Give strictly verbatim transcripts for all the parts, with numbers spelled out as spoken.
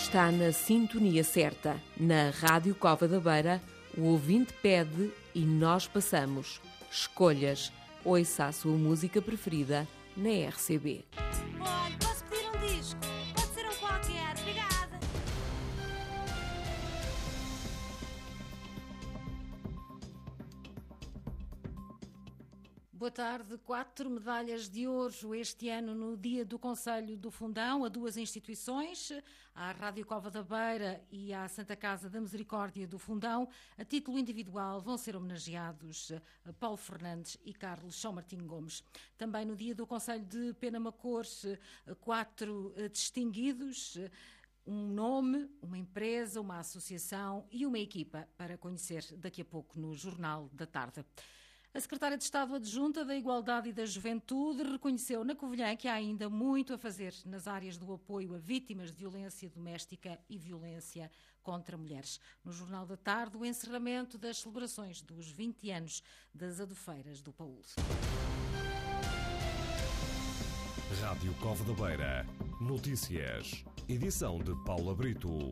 está na sintonia certa. Na Rádio Cova da Beira, o ouvinte pede e nós passamos. Escolhas. Ouça a sua música preferida na R C B. Olha, posso pedir um disco? Pode ser um qualquer. Obrigada. Boa tarde. Quatro medalhas de ouro este ano no Dia do Conselho do Fundão a duas instituições, à Rádio Cova da Beira e à Santa Casa da Misericórdia do Fundão. A título individual vão ser homenageados Paulo Fernandes e Carlos São Martinho Gomes. Também no Dia do Conselho de Penamacor, quatro distinguidos, um nome, uma empresa, uma associação e uma equipa para conhecer daqui a pouco no Jornal da Tarde. A Secretária de Estado Adjunta da Igualdade e da Juventude reconheceu na Covilhã que há ainda muito a fazer nas áreas do apoio a vítimas de violência doméstica e violência contra mulheres. No Jornal da Tarde, o encerramento das celebrações dos vinte anos das Adufeiras do Paúl. Rádio Cova da Beira. Notícias. Edição de Paula Brito.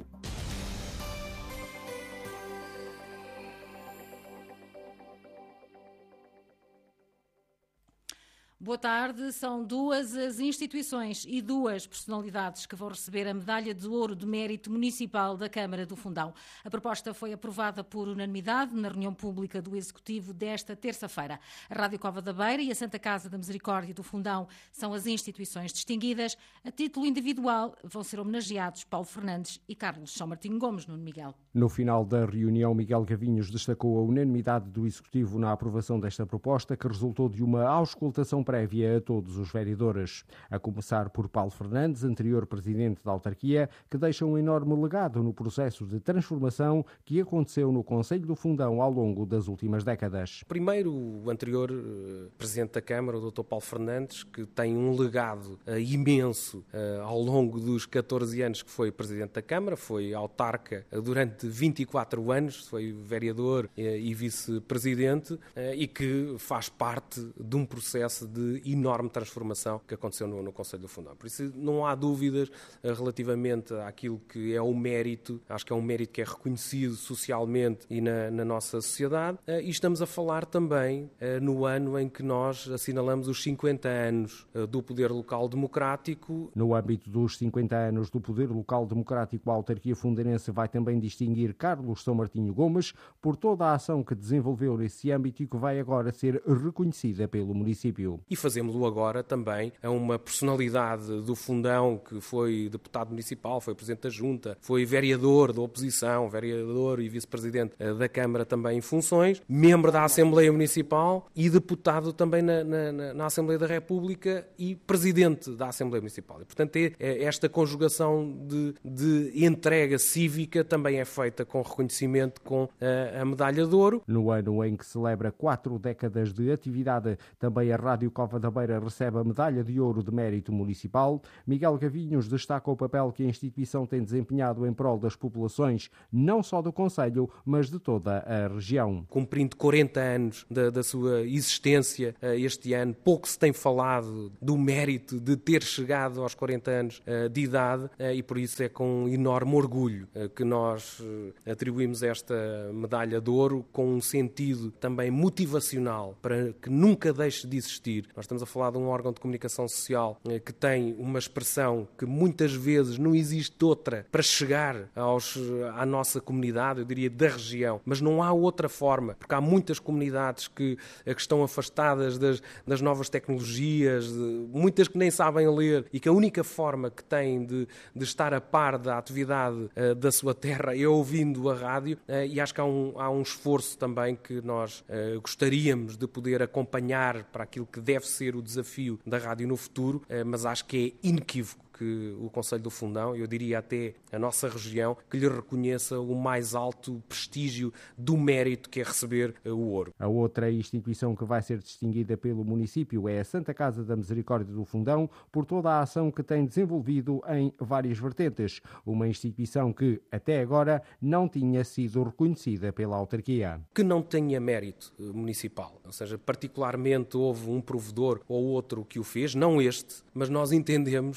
Boa tarde. São duas as instituições e duas personalidades que vão receber a Medalha de Ouro de Mérito Municipal da Câmara do Fundão. A proposta foi aprovada por unanimidade na reunião pública do Executivo desta terça-feira. A Rádio Cova da Beira e a Santa Casa da Misericórdia do Fundão são as instituições distinguidas. A título individual vão ser homenageados Paulo Fernandes e Carlos São Martinho Gomes. Nuno Miguel. No final da reunião, Miguel Gavinhos destacou a unanimidade do Executivo na aprovação desta proposta, que resultou de uma auscultação prévia a todos os vereadores, a começar por Paulo Fernandes, anterior presidente da autarquia, que deixa um enorme legado no processo de transformação que aconteceu no Conselho do Fundão ao longo das últimas décadas. Primeiro, o anterior presidente da Câmara, o doutor Paulo Fernandes, que tem um legado uh, imenso uh, ao longo dos catorze anos que foi presidente da Câmara, foi autarca uh, durante vinte e quatro anos, foi vereador uh, e vice-presidente uh, e que faz parte de um processo de enorme transformação que aconteceu no, no Conselho do Fundão. Por isso não há dúvidas uh, relativamente àquilo que é o mérito, acho que é um mérito que é reconhecido socialmente e na, na nossa sociedade, uh, e estamos a falar também uh, no ano em que nós assinalamos os cinquenta anos uh, do Poder Local Democrático. No âmbito dos cinquenta anos do Poder Local Democrático, a autarquia fundanense vai também distinguir Carlos São Martinho Gomes por toda a ação que desenvolveu nesse âmbito e que vai agora ser reconhecida pelo município. E fazemos-lo agora também a uma personalidade do Fundão que foi deputado municipal, foi presidente da Junta, foi vereador da oposição, vereador e vice-presidente da Câmara também em funções, membro da Assembleia Municipal e deputado também na, na, na Assembleia da República e presidente da Assembleia Municipal. E, portanto, é, é esta conjugação de, de entrega cívica também é feita com reconhecimento com a, a Medalha de Ouro. No ano em que celebra quatro décadas de atividade, também a Rádio Cova da Beira recebe a Medalha de Ouro de Mérito Municipal. Miguel Gavinhos destaca o papel que a instituição tem desempenhado em prol das populações, não só do Concelho, mas de toda a região. Cumprindo quarenta anos da, da sua existência este ano, pouco se tem falado do mérito de ter chegado aos quarenta anos de idade e por isso é com enorme orgulho que nós atribuímos esta Medalha de Ouro com um sentido também motivacional para que nunca deixe de existir. Nós estamos a falar de um órgão de comunicação social que tem uma expressão que muitas vezes não existe outra para chegar aos, à nossa comunidade, eu diria da região, mas não há outra forma, porque há muitas comunidades que, que estão afastadas das, das novas tecnologias, muitas que nem sabem ler e que a única forma que têm de, de estar a par da atividade uh, da sua terra é ouvindo a rádio uh, e acho que há um, há um esforço também que nós uh, gostaríamos de poder acompanhar para aquilo que deve ser o desafio da rádio no futuro, mas acho que é inequívoco que o Conselho do Fundão, eu diria até a nossa região, que lhe reconheça o mais alto prestígio do mérito que é receber o ouro. A outra instituição que vai ser distinguida pelo município é a Santa Casa da Misericórdia do Fundão, por toda a ação que tem desenvolvido em várias vertentes. Uma instituição que, até agora, não tinha sido reconhecida pela autarquia. Que não tenha mérito municipal, ou seja, particularmente houve um provedor ou outro que o fez, não este, mas nós entendemos que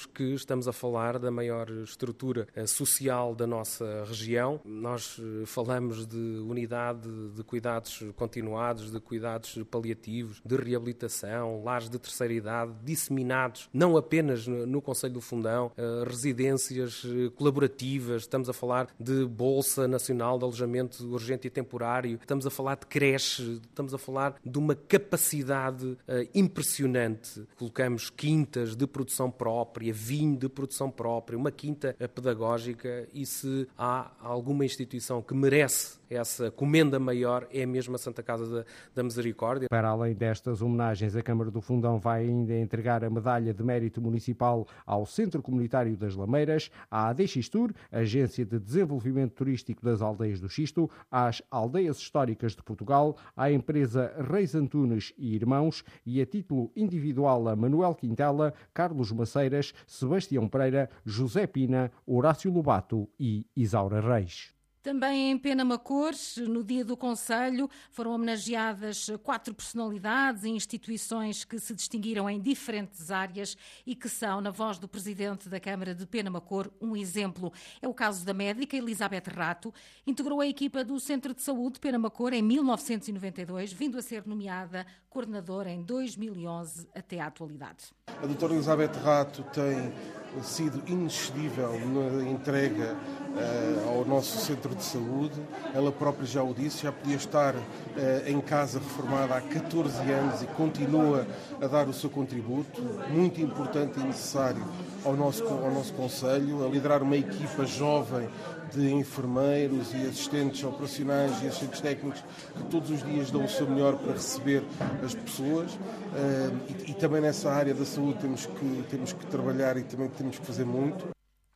estamos a falar da maior estrutura social da nossa região. Nós falamos de unidade de cuidados continuados, de cuidados paliativos, de reabilitação, lares de terceira idade, disseminados, não apenas no, no Concelho do Fundão, residências colaborativas, estamos a falar de Bolsa Nacional de Alojamento Urgente e Temporário, estamos a falar de creche, estamos a falar de uma capacidade uh, impressionante. Colocamos quintas de produção própria, vinho de produção própria, uma quinta pedagógica, e se há alguma instituição que merece essa comenda maior, é mesmo a Santa Casa da, da Misericórdia. Para além destas homenagens, a Câmara do Fundão vai ainda entregar a medalha de mérito municipal ao Centro Comunitário das Lameiras, à Adexistur, Agência de Desenvolvimento Turístico das Aldeias do Xisto, às Aldeias Históricas de Portugal, à empresa Reis Antunes e Irmãos e, a título individual, a Manuel Quintela, Carlos Maceiras, Sebastião Pereira, José Pina, Horácio Lobato e Isaura Reis. Também em Penamacor, no Dia do Concelho, foram homenageadas quatro personalidades e instituições que se distinguiram em diferentes áreas e que são, na voz do Presidente da Câmara de Penamacor, um exemplo. É o caso da médica Elizabeth Rato, integrou a equipa do Centro de Saúde de Penamacor em mil novecentos e noventa e dois, vindo a ser nomeada coordenadora em dois mil e onze até à atualidade. A doutora Elizabeth Rato tem sido inexcedível na entrega uh, ao nosso centro de saúde. Ela própria já o disse, já podia estar uh, em casa reformada há catorze anos e continua a dar o seu contributo, muito importante e necessário ao nosso, ao nosso concelho, a liderar uma equipa jovem de enfermeiros e assistentes operacionais e assistentes técnicos que todos os dias dão o seu melhor para receber as pessoas, uh, e, e também nessa área da saúde temos que, temos que trabalhar e também temos que fazer muito.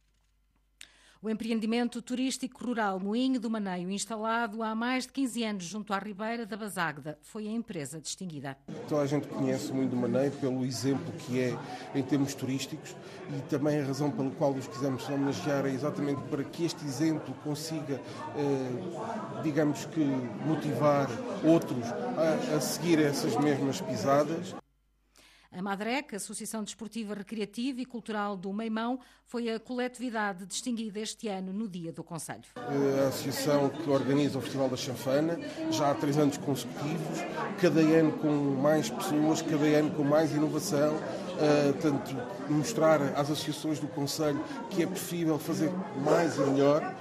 O empreendimento turístico rural Moinho do Maneio, instalado há mais de quinze anos junto à Ribeira da Baságda, foi a empresa distinguida. Toda a gente conhece o Moinho do Maneio pelo exemplo que é em termos turísticos, e também a razão pela qual os quisemos homenagear é exatamente para que este exemplo consiga, eh, digamos que, motivar outros a, a seguir essas mesmas pisadas. A Madrec, Associação Desportiva, Recreativa e Cultural do Meimão, foi a coletividade distinguida este ano no Dia do Concelho. A associação que organiza o Festival da Chanfana, já há três anos consecutivos, cada ano com mais pessoas, cada ano com mais inovação, uh, tanto mostrar às associações do Concelho que é possível fazer mais e melhor.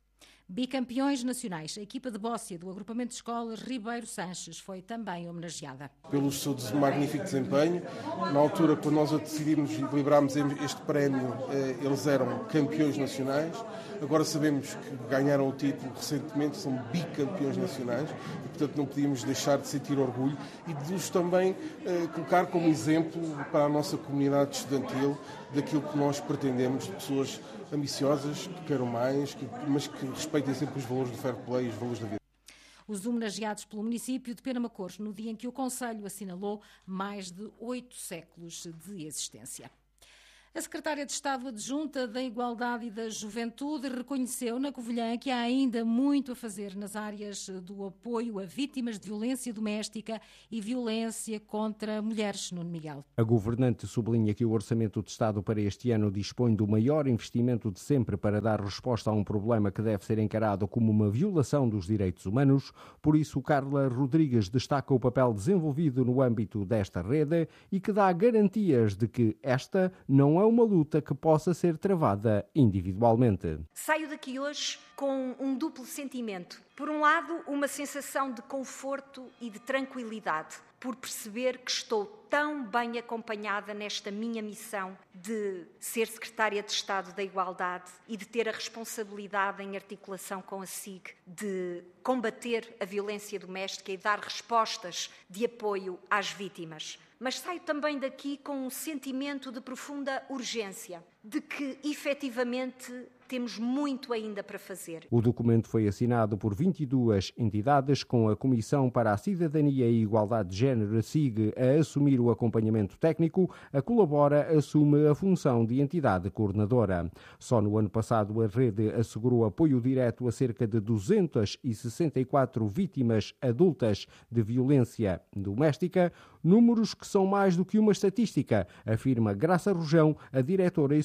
Bicampeões nacionais, a equipa de Bóssia do agrupamento de escolas Ribeiro Sanches foi também homenageada. Pelo seu magnífico desempenho, na altura quando nós decidimos e deliberámos este prémio, eles eram campeões nacionais, agora sabemos que ganharam o título recentemente, são bicampeões nacionais, e portanto não podíamos deixar de sentir orgulho e de os também eh, colocar como exemplo para a nossa comunidade estudantil daquilo que nós pretendemos, de pessoas ambiciosas, que queiram mais, que, mas que respeitem sempre os valores do fair play e os valores da vida. Os homenageados pelo município de Penamacor, no dia em que o Concelho assinalou mais de oito séculos de existência. A secretária de Estado adjunta da Igualdade e da Juventude reconheceu na Covilhã que há ainda muito a fazer nas áreas do apoio a vítimas de violência doméstica e violência contra mulheres. Nuno Miguel. A governante sublinha que o Orçamento de Estado para este ano dispõe do maior investimento de sempre para dar resposta a um problema que deve ser encarado como uma violação dos direitos humanos. Por isso, Carla Rodrigues destaca o papel desenvolvido no âmbito desta rede e que dá garantias de que esta não é é uma luta que possa ser travada individualmente. Saio daqui hoje com um duplo sentimento. Por um lado, uma sensação de conforto e de tranquilidade, por perceber que estou tão bem acompanhada nesta minha missão de ser Secretária de Estado da Igualdade e de ter a responsabilidade, em articulação com a S I G, de combater a violência doméstica e dar respostas de apoio às vítimas. Mas saio também daqui com um sentimento de profunda urgência, de que, efetivamente, temos muito ainda para fazer. O documento foi assinado por vinte e duas entidades, com a Comissão para a Cidadania e Igualdade de Género, a S I G, a assumir o acompanhamento técnico. A Colabora assume a função de entidade coordenadora. Só no ano passado a rede assegurou apoio direto a cerca de duzentas e sessenta e quatro vítimas adultas de violência doméstica, números que são mais do que uma estatística, afirma Graça Rojão, a diretora executiva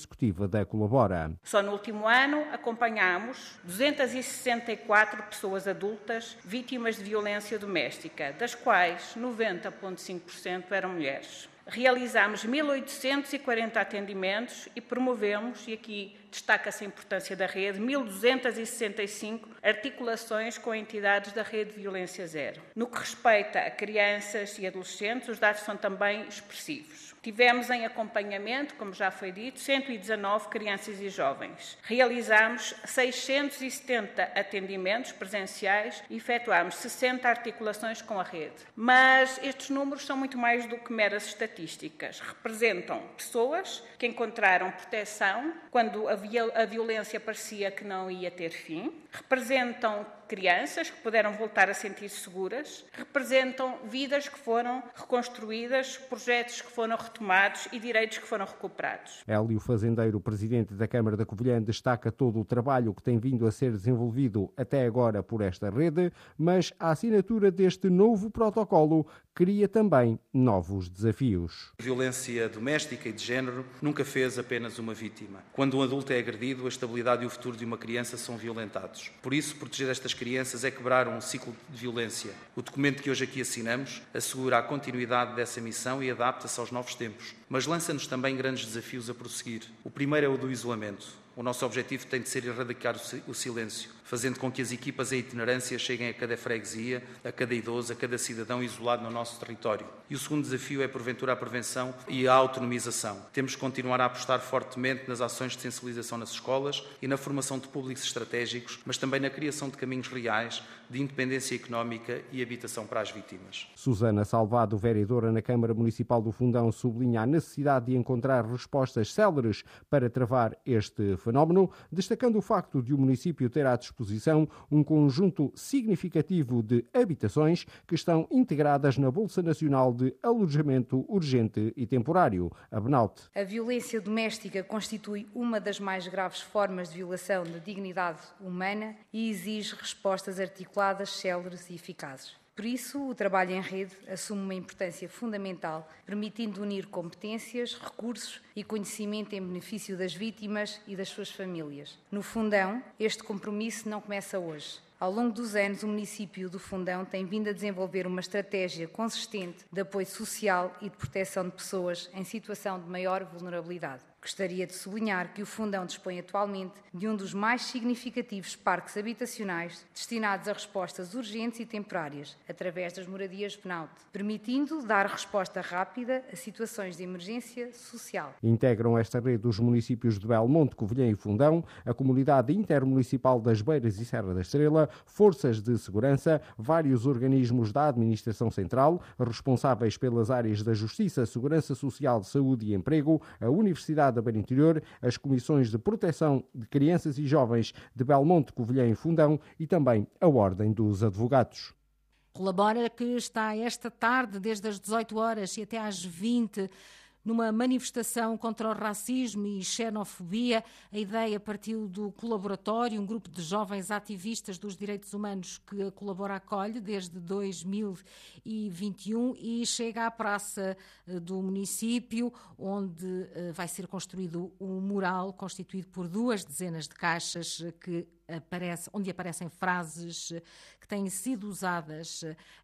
executiva da Colabora. Só no último ano acompanhámos duzentas e sessenta e quatro pessoas adultas vítimas de violência doméstica, das quais noventa vírgula cinco por cento eram mulheres. Realizámos mil oitocentos e quarenta atendimentos e promovemos, e aqui destaca-se a importância da rede, mil duzentas e sessenta e cinco articulações com entidades da rede de violência zero. No que respeita a crianças e adolescentes, os dados são também expressivos. Tivemos em acompanhamento, como já foi dito, cento e dezanove crianças e jovens. Realizámos seiscentos e setenta atendimentos presenciais e efetuámos sessenta articulações com a rede. Mas estes números são muito mais do que meras estatísticas. Representam pessoas que encontraram proteção quando a violência parecia que não ia ter fim. Representam crianças que puderam voltar a sentir-se seguras, representam vidas que foram reconstruídas, projetos que foram retomados e direitos que foram recuperados. Hélio Fazendeiro, presidente da Câmara da Covilhã, destaca todo o trabalho que tem vindo a ser desenvolvido até agora por esta rede, mas a assinatura deste novo protocolo cria também novos desafios. A violência doméstica e de género nunca fez apenas uma vítima. Quando um adulto é agredido, a estabilidade e o futuro de uma criança são violentados. Por isso, proteger estas crianças é quebrar um ciclo de violência. O documento que hoje aqui assinamos assegura a continuidade dessa missão e adapta-se aos novos tempos, mas lança-nos também grandes desafios a prosseguir. O primeiro é o do isolamento. O nosso objetivo tem de ser erradicar o silêncio, fazendo com que as equipas em itinerância cheguem a cada freguesia, a cada idoso, a cada cidadão isolado no nosso território. E o segundo desafio é, porventura, a prevenção e a autonomização. Temos que continuar a apostar fortemente nas ações de sensibilização nas escolas e na formação de públicos estratégicos, mas também na criação de caminhos reais de independência económica e habitação para as vítimas. Susana Salvado, vereadora na Câmara Municipal do Fundão, sublinha a necessidade de encontrar respostas céleres para travar este fenómeno, destacando o facto de o município ter à disposição um conjunto significativo de habitações que estão integradas na Bolsa Nacional de Alojamento Urgente e Temporário, a BNAUT. A violência doméstica constitui uma das mais graves formas de violação da dignidade humana e exige respostas articuladas, céleres e eficazes. Por isso, o trabalho em rede assume uma importância fundamental, permitindo unir competências, recursos e conhecimento em benefício das vítimas e das suas famílias. No Fundão, este compromisso não começa hoje. Ao longo dos anos, o município do Fundão tem vindo a desenvolver uma estratégia consistente de apoio social e de proteção de pessoas em situação de maior vulnerabilidade. Gostaria de sublinhar que o Fundão dispõe atualmente de um dos mais significativos parques habitacionais destinados a respostas urgentes e temporárias, através das moradias BNAUT, permitindo dar resposta rápida a situações de emergência social. Integram esta rede os municípios de Belmonte, Covilhã e Fundão, a Comunidade Intermunicipal das Beiras e Serra da Estrela, forças de segurança, vários organismos da Administração Central, responsáveis pelas áreas da Justiça, Segurança Social, Saúde e Emprego, a Universidade da Beira Interior, as comissões de proteção de crianças e jovens de Belmonte, Covilhã e Fundão e também a Ordem dos Advogados. Colabora que está esta tarde, desde as dezoito horas e até às vinte, numa manifestação contra o racismo e xenofobia. A ideia partiu do Colaboratório, um grupo de jovens ativistas dos direitos humanos que a Colabora acolhe desde dois mil e vinte e um e chega à praça do município, onde vai ser construído um mural constituído por duas dezenas de caixas que Aparece, onde aparecem frases que têm sido usadas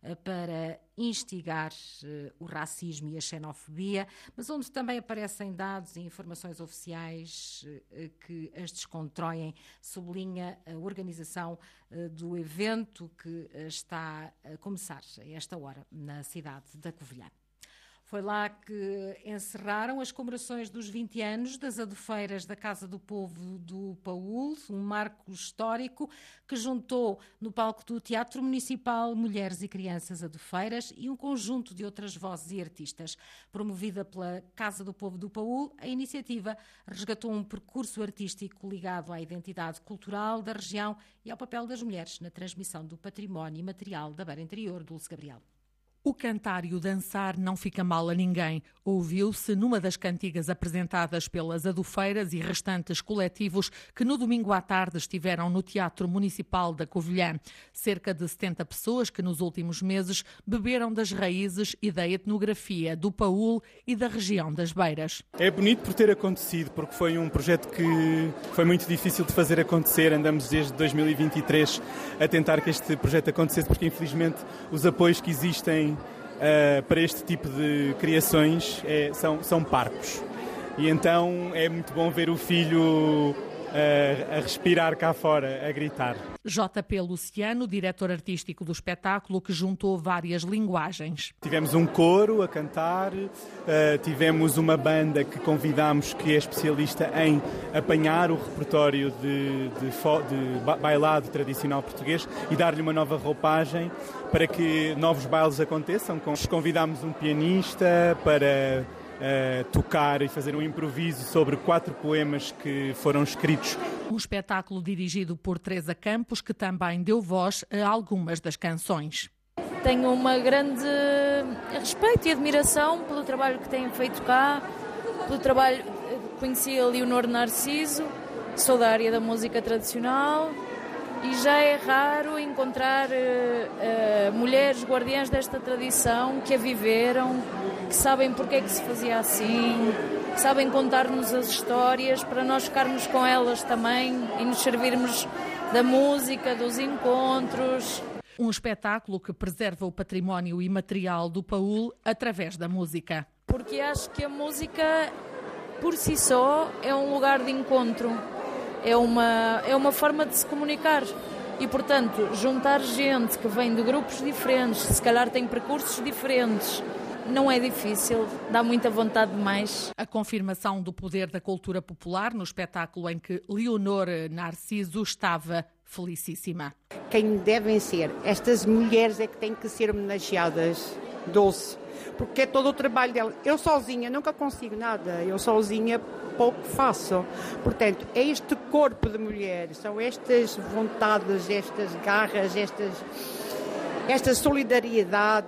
para instigar o racismo e a xenofobia, mas onde também aparecem dados e informações oficiais que as descontroem, sublinha a organização do evento que está a começar a esta hora na cidade da Covilhã. Foi lá que encerraram as comemorações dos vinte anos das Adufeiras da Casa do Povo do Paúl, um marco histórico que juntou no palco do Teatro Municipal mulheres e crianças adufeiras e um conjunto de outras vozes e artistas. Promovida pela Casa do Povo do Paúl, a iniciativa resgatou um percurso artístico ligado à identidade cultural da região e ao papel das mulheres na transmissão do património imaterial da Beira Interior. Dulce Gabriel. O cantar e o dançar não fica mal a ninguém. Ouviu-se numa das cantigas apresentadas pelas adufeiras e restantes coletivos que no domingo à tarde estiveram no Teatro Municipal da Covilhã. Cerca de setenta pessoas que nos últimos meses beberam das raízes e da etnografia do Paúl e da região das Beiras. É bonito por ter acontecido, porque foi um projeto que foi muito difícil de fazer acontecer. Andamos desde dois mil e vinte e três a tentar que este projeto acontecesse, porque infelizmente os apoios que existem Uh, para este tipo de criações é, são, são parcos. E então é muito bom ver o filho uh, a respirar cá fora, a gritar. J P Luciano, diretor artístico do espetáculo, que juntou várias linguagens. Tivemos um coro a cantar, uh, tivemos uma banda que convidámos, que é especialista em apanhar o repertório de, de, de bailado tradicional português e dar-lhe uma nova roupagem para que novos bailes aconteçam. Convidámos um pianista para uh, tocar e fazer um improviso sobre quatro poemas que foram escritos. Um espetáculo dirigido por Teresa Campos, que também deu voz a algumas das canções. Tenho uma grande respeito e admiração pelo trabalho que têm feito cá, pelo trabalho. Conheci a Leonor Narciso, sou da área da música tradicional. E já é raro encontrar uh, uh, mulheres guardiãs desta tradição que a viveram, que sabem porque é que se fazia assim, que sabem contar-nos as histórias para nós ficarmos com elas também e nos servirmos da música, dos encontros. Um espetáculo que preserva o património imaterial do Paúl através da música. Porque acho que a música, por si só, é um lugar de encontro. É uma, é uma forma de se comunicar e, portanto, juntar gente que vem de grupos diferentes, se calhar tem percursos diferentes, não é difícil, dá muita vontade de mais. A confirmação do poder da cultura popular no espetáculo em que Leonor Narciso estava felicíssima. Quem devem ser estas mulheres é que têm que ser homenageadas, doce, porque é todo o trabalho dela. Eu sozinha nunca consigo nada, eu sozinha pouco faço. Portanto, é este corpo de mulheres, são estas vontades, estas garras, estas, esta solidariedade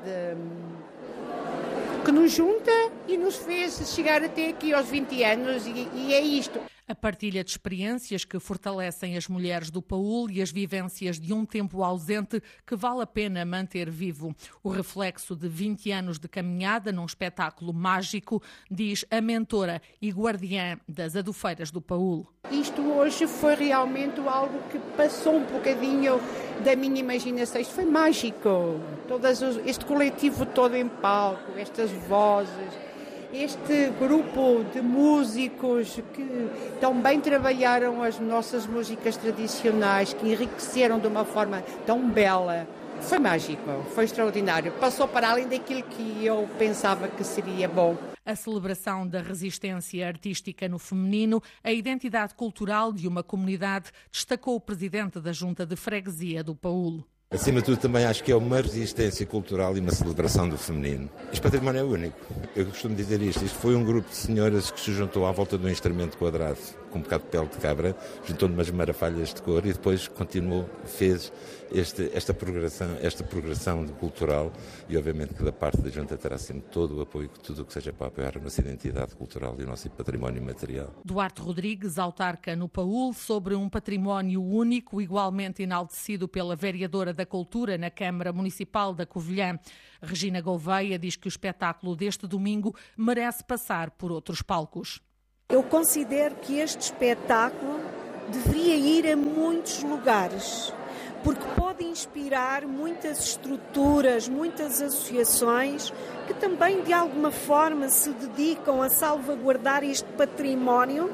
que nos junta e nos fez chegar até aqui aos vinte anos e, e é isto. A partilha de experiências que fortalecem as mulheres do Paúl e as vivências de um tempo ausente que vale a pena manter vivo. O reflexo de vinte anos de caminhada num espetáculo mágico, diz a mentora e guardiã das adufeiras do Paúl. Isto hoje foi realmente algo que passou um bocadinho da minha imaginação. Isto foi mágico. Todas os, este coletivo todo em palco, estas vozes, este grupo de músicos que também trabalharam as nossas músicas tradicionais, que enriqueceram de uma forma tão bela. Foi mágico, foi extraordinário. Passou para além daquilo que eu pensava que seria bom. A celebração da resistência artística no feminino, a identidade cultural de uma comunidade, destacou o presidente da Junta de Freguesia do Paúl. Acima de tudo, também acho que é uma resistência cultural e uma celebração do feminino. Este património é único. Eu costumo dizer isto. Isto foi um grupo de senhoras que se juntou à volta de um instrumento quadrado, com um bocado de pele de cabra, juntou umas marafalhas de cor e depois continuou, fez este, esta, progressão, esta progressão cultural e, obviamente, que da parte da Junta terá sempre todo o apoio, tudo o que seja para apoiar a nossa identidade cultural e o nosso património material. Duarte Rodrigues, autarca no Paúl, sobre um património único, igualmente enaltecido pela vereadora da Cultura na Câmara Municipal da Covilhã. Regina Gouveia diz que o espetáculo deste domingo merece passar por outros palcos. Eu considero que este espetáculo deveria ir a muitos lugares, porque pode inspirar muitas estruturas, muitas associações que também de alguma forma se dedicam a salvaguardar este património,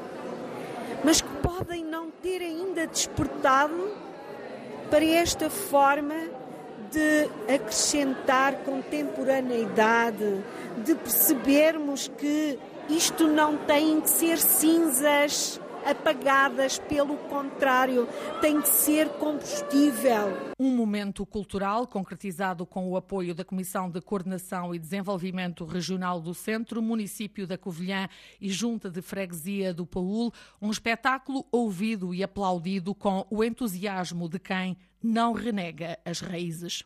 mas que podem não ter ainda despertado para esta forma de acrescentar contemporaneidade, de percebermos que isto não tem que ser cinzas apagadas, pelo contrário, tem que ser combustível. Um momento cultural concretizado com o apoio da Comissão de Coordenação e Desenvolvimento Regional do Centro, Município da Covilhã e Junta de Freguesia do Paúl, um espetáculo ouvido e aplaudido com o entusiasmo de quem não renega as raízes.